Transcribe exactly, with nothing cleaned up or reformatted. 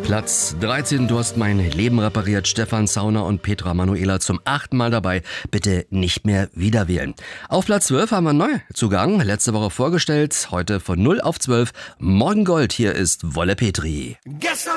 Platz dreizehn, du hast mein Leben repariert. Stefan Zauner und Petra Manuela zum achten Mal dabei. Bitte nicht mehr wieder wählen. Auf Platz zwölf haben wir neu Zugang. Letzte Woche vorgestellt, heute von null auf zwölf. Morgen Gold, hier ist Wolle Petri. Gestern